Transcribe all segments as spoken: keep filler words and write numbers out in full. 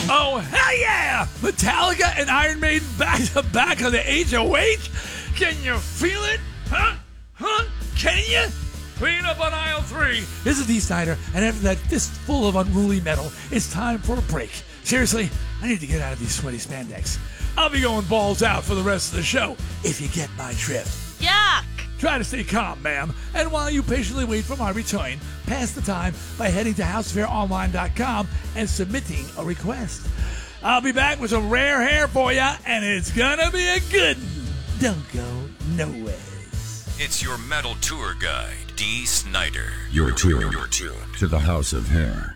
Oh, hell yeah! Metallica and Iron Maiden back to back on the H O H? Can you feel it? Huh? Huh? Can you? Clean up on aisle three. This is Dee Snider, and after that fistful of unruly metal, it's time for a break. Seriously, I need to get out of these sweaty spandex. I'll be going balls out for the rest of the show, if you get my drift. Yuck! Try to stay calm, ma'am. And while you patiently wait for my return, pass the time by heading to house fair online dot com and submitting a request. I'll be back with some rare hair for ya, and it's gonna be a good one. Don't go nowhere. It's your metal tour guide, Dee Snider. Your tour, your tour to the House of Hair.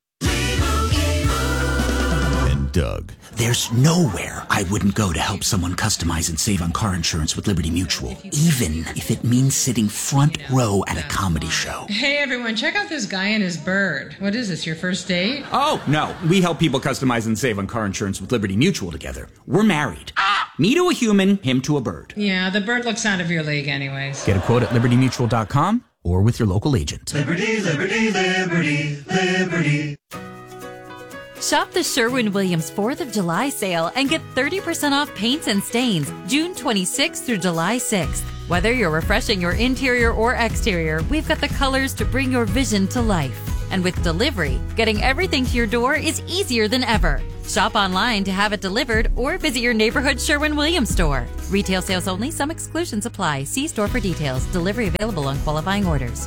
And Doug. There's nowhere I wouldn't go to help someone customize and save on car insurance with Liberty Mutual, even if it means sitting front row at a comedy show. Hey everyone, check out this guy and his bird. What is this, your first date? Oh, no. We help people customize and save on car insurance with Liberty Mutual together. We're married. Me to a human, him to a bird. Yeah, the bird looks out of your league anyways. Get a quote at liberty mutual dot com or with your local agent. Liberty, liberty, liberty, liberty. Shop the Sherwin-Williams fourth of July sale and get thirty percent off paints and stains June twenty-sixth through July sixth. Whether you're refreshing your interior or exterior, we've got the colors to bring your vision to life. And with delivery, getting everything to your door is easier than ever. Shop online to have it delivered or visit your neighborhood Sherwin-Williams store. Retail sales only. Some exclusions apply. See store for details. Delivery available on qualifying orders.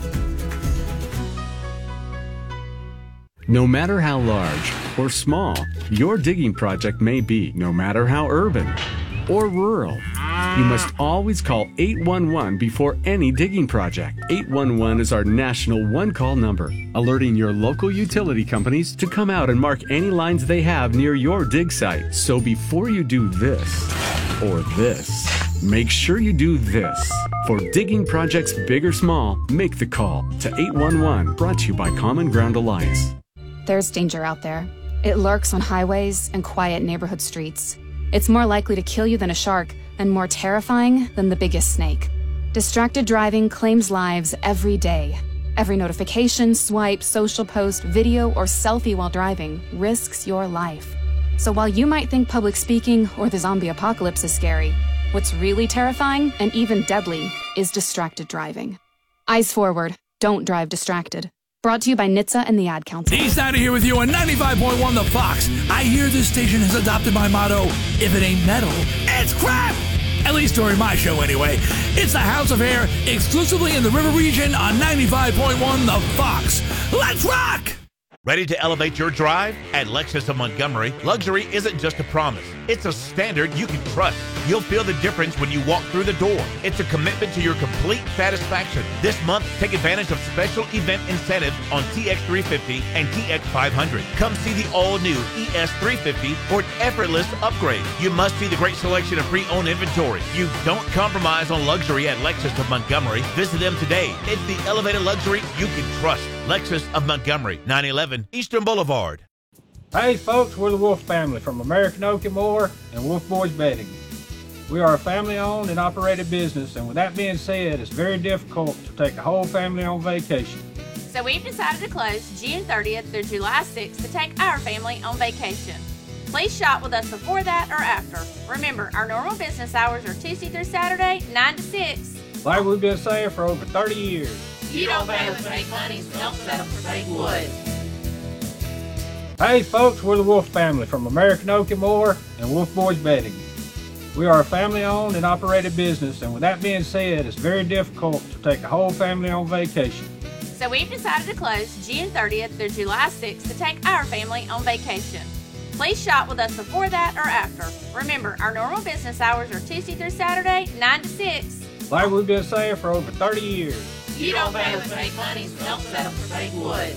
No matter how large or small your digging project may be, no matter how urban or rural, you must always call eight one one before any digging project. eight one one is our national one-call number, alerting your local utility companies to come out and mark any lines they have near your dig site. So before you do this or this, make sure you do this. For digging projects big or small, make the call to eight one one, brought to you by Common Ground Alliance. There's danger out there. It lurks on highways and quiet neighborhood streets. It's more likely to kill you than a shark, and more terrifying than the biggest snake. Distracted driving claims lives every day. Every notification, swipe, social post, video, or selfie while driving risks your life. So while you might think public speaking or the zombie apocalypse is scary, what's really terrifying and even deadly is distracted driving. Eyes forward, don't drive distracted. Brought to you by N H T S A and the Ad Council. Dee Snider here with you on ninety-five point one The Fox. I hear this station has adopted my motto, if it ain't metal, it's crap! At least during my show anyway. It's the House of Hair, exclusively in the River Region on ninety-five point one The Fox. Let's rock! Ready to elevate your drive? At Lexus of Montgomery, luxury isn't just a promise. It's a standard you can trust. You'll feel the difference when you walk through the door. It's a commitment to your complete satisfaction. This month, take advantage of special event incentives on T X three fifty and T X five hundred. Come see the all-new E S three fifty for an effortless upgrade. You must see the great selection of pre-owned inventory. You don't compromise on luxury at Lexus of Montgomery. Visit them today. It's the elevated luxury you can trust. Lexus of Montgomery, nine eleven Eastern Boulevard. Hey folks, we're the Wolf family from American Oak and More and Wolf Boys Bedding. We are a family-owned and operated business, and with that being said, it's very difficult to take a whole family on vacation. So we've decided to close June thirtieth through July sixth to take our family on vacation. Please shop with us before that or after. Remember, our normal business hours are Tuesday through Saturday, nine to six. Like we've been saying for over thirty years. You don't pay with fake money, so don't settle for fake wood. Hey folks, we're the Wolf family from American Oak and More and Wolf Boys Bedding. We are a family-owned and operated business, and with that being said, it's very difficult to take a whole family on vacation. So we've decided to close June thirtieth through July sixth to take our family on vacation. Please shop with us before that or after. Remember, our normal business hours are Tuesday through Saturday, nine to six. Like we've been saying for over thirty years. You don't pay with fake money, so don't settle for fake wood.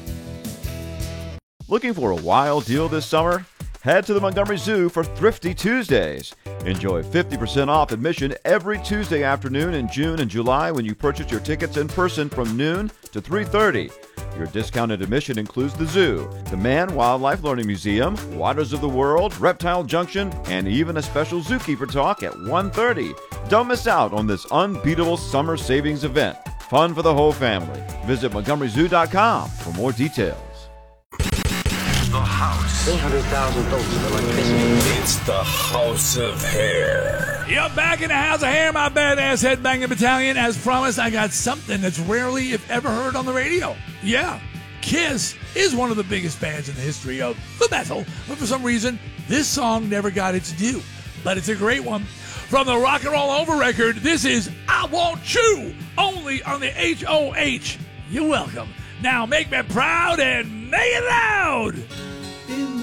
Looking for a wild deal this summer? Head to the Montgomery Zoo for Thrifty Tuesdays. Enjoy fifty percent off admission every Tuesday afternoon in June and July when you purchase your tickets in person from noon to three thirty. Your discounted admission includes the zoo, the Man Wildlife Learning Museum, Waters of the World, Reptile Junction, and even a special zookeeper talk at one thirty. Don't miss out on this unbeatable summer savings event. Fun for the whole family. Visit Montgomery Zoo dot com for more details. The House three hundred thousand volts of electricity. It's the House of Hair. You're back in the House of Hair, my badass headbanging battalion. As promised, I got something that's rarely, if ever, heard on the radio. Yeah, Kiss is one of the biggest bands in the history of the metal, but for some reason, this song never got its due. But it's a great one. From the Rock and Roll Over record, this is I Want You, only on the H O H. You're welcome. Now make me proud and make it loud.